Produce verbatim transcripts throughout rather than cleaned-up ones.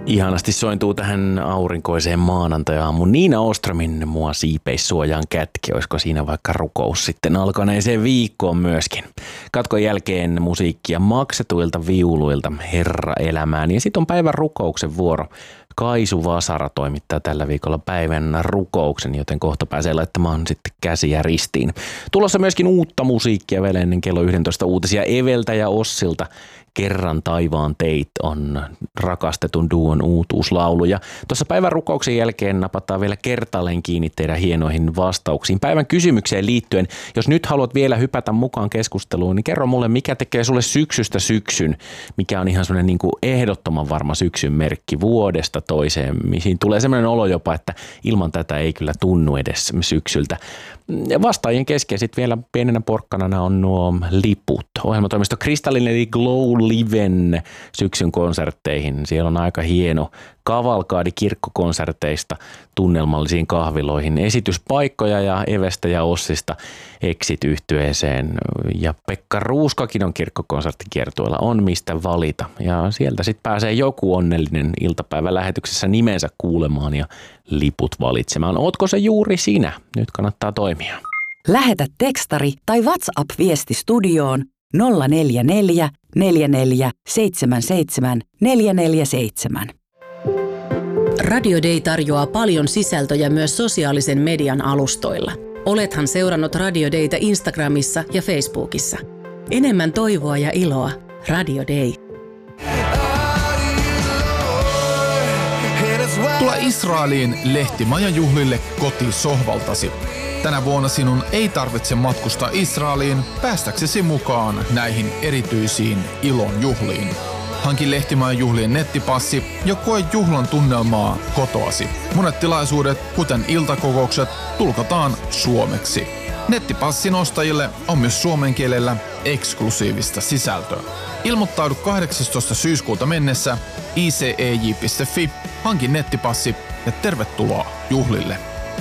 Ihanasti sointuu tähän aurinkoiseen maanantai-aamuun Niina Åströmin Mua siipeissuojaan kätki. Olisiko siinä vaikka rukous sitten alkaneeseen viikkoon myöskin. Katkon jälkeen musiikkia maksetuilta viuluilta Herra elämään. Ja sitten on päivän rukouksen vuoro. Kaisu Vasara toimittaa tällä viikolla päivän rukouksen, joten kohta pääsee laittamaan sitten käsiä ristiin. Tulossa myöskin uutta musiikkia vielä ennen kello yksitoista uutisia Eveltä ja Ossilta. Kerran taivaan teit on rakastetun duon uutuuslaulu. Ja tuossa päivän rukouksen jälkeen napataan vielä kertaalleen kiinni teidän hienoihin vastauksiin. Päivän kysymykseen liittyen, jos nyt haluat vielä hypätä mukaan keskusteluun, niin kerro mulle, mikä tekee sulle syksystä syksyn, mikä on ihan semmoinen niin kuin ehdottoman varma syksyn merkki vuodesta toiseen. Siinä tulee semmoinen olo jopa, että ilman tätä ei kyllä tunnu edes syksyltä. Ja vastaajien kesken sitten vielä pienenä porkkanana on nuo liput. Ohjelmatoimisto Kristallinen eli Glow Liven syksyn konsertteihin. Siellä on aika hieno kavalkaadi kirkkokonserteista tunnelmallisiin kahviloihin. Esityspaikkoja ja Evestä ja Ossista Exit-yhtyeeseen. Ja Pekka Ruuskakin on kirkkokonserttikiertueella. On mistä valita. Ja sieltä sitten pääsee joku onnellinen iltapäivän lähetyksessä nimensä kuulemaan ja liput valitsemaan. Ootko se juuri sinä? Nyt kannattaa toimia. Lähetä tekstari tai WhatsApp-viesti studioon nolla neljä neljä neljä neljä seitsemän seitsemän neljä neljä seitsemän. Radio Day tarjoaa paljon sisältöjä myös sosiaalisen median alustoilla. Olethan seurannut Radio Dayta Instagramissa ja Facebookissa. Enemmän toivoa ja iloa. Radio Day. Tule Israeliin lehtimajan juhlille kotisohvaltasi. Tänä vuonna sinun ei tarvitse matkustaa Israeliin päästäksesi mukaan näihin erityisiin ilon juhliin. Hanki Lehtimajan juhlien nettipassi ja koe juhlan tunnelmaa kotoasi. Monet tilaisuudet, kuten iltakokoukset, tulkataan suomeksi. Nettipassin ostajille on myös suomen kielellä eksklusiivista sisältöä. Ilmoittaudu kahdeksastoista syyskuuta mennessä i c e j piste f i, hanki nettipassi ja tervetuloa juhlille.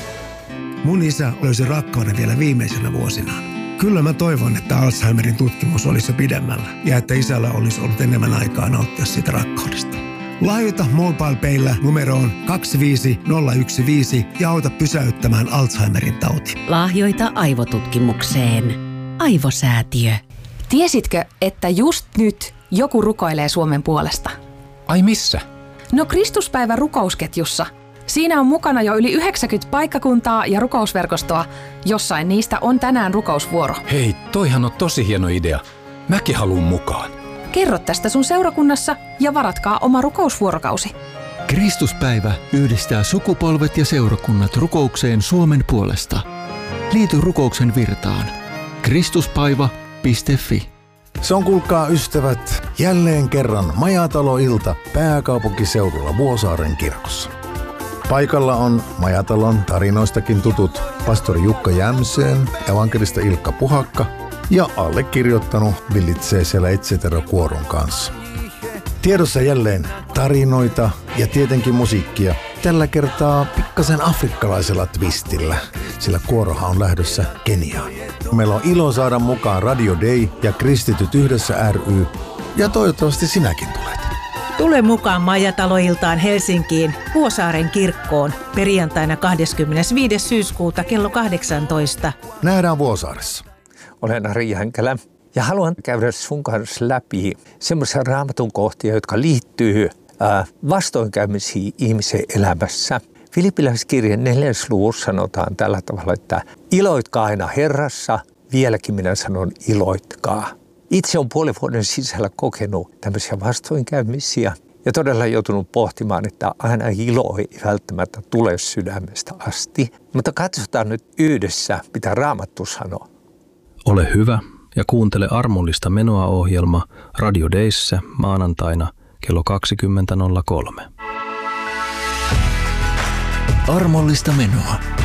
Mun isä löysi rakkauden vielä viimeisenä vuosinaan. Kyllä mä toivon, että Alzheimerin tutkimus olisi jo pidemmällä ja että isällä olisi ollut enemmän aikaa nauttia siitä rakkaudesta. Lahjoita MobilePayllä numeroon kaksi viisi nolla yksi viisi ja auta pysäyttämään Alzheimerin tauti. Lahjoita aivotutkimukseen. Aivosäätiö. Tiesitkö, että just nyt joku rukoilee Suomen puolesta? Ai missä? No Kristuspäivän rukousketjussa. Siinä on mukana jo yli yhdeksänkymmentä paikkakuntaa ja rukousverkostoa. Jossain niistä on tänään rukousvuoro. Hei, toihan on tosi hieno idea. Mäkin haluun mukaan. Kerro tästä sun seurakunnassa ja varatkaa oma rukousvuorokausi. Kristuspäivä yhdistää sukupolvet ja seurakunnat rukoukseen Suomen puolesta. Liity rukouksen virtaan. kristuspäivä piste f i. Se on, kuulkaa ystävät, jälleen kerran majataloilta pääkaupunkiseudulla Vuosaaren kirkossa. Paikalla on Majatalon tarinoistakin tutut pastori Jukka Jämseen, evankelista Ilkka Puhakka ja allekirjoittanut villitsee siellä et cetera kuoron kanssa. Tiedossa jälleen tarinoita ja tietenkin musiikkia. Tällä kertaa pikkasen afrikkalaisella twistillä, sillä kuorohan on lähdössä Keniaan. Meillä on ilo saada mukaan Radio Day ja Kristityt yhdessä ry ja toivottavasti sinäkin tulet. Tule mukaan Majataloiltaan Helsinkiin Vuosaaren kirkkoon perjantaina kahdeskymmenesviides syyskuuta kello kahdeksantoista. Nähdään Vuosaaressa. Olen Ari Jänkelä ja haluan käydä sun kanssa läpi semmoisia raamatun kohtia, jotka liittyy äh, vastoinkäymisiin ihmisen elämässä. Filippiläiskirjan neljäs luvussa sanotaan tällä tavalla, että iloitkaa aina Herrassa, vieläkin minä sanon iloitkaa. Itse on puolen vuoden sisällä kokenut tämmöisiä vastoinkäymisiä ja todella joutunut pohtimaan, että aina ilo ei välttämättä tule sydämestä asti. Mutta katsotaan nyt yhdessä, mitä Raamattu sanoo. Ole hyvä ja kuuntele armollista menoa -ohjelma Radio Dayssä maanantaina kello kaksikymmentä nolla kolme. Armollista menoa.